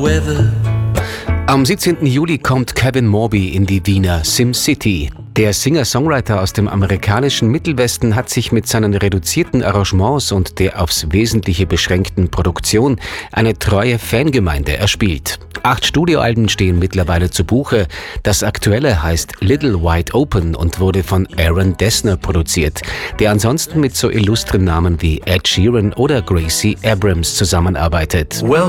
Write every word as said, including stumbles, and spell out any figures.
weather. Am siebzehnten Juli kommt Kevin Morby in die Wiener SimCity. Der Singer-Songwriter aus dem amerikanischen Mittelwesten hat sich mit seinen reduzierten Arrangements und der aufs Wesentliche beschränkten Produktion eine treue Fangemeinde erspielt. Acht Studioalben stehen mittlerweile zu Buche. Das aktuelle heißt Little Wide Open und wurde von Aaron Dessner produziert, der ansonsten mit so illustren Namen wie Ed Sheeran oder Gracie Abrams zusammenarbeitet. Well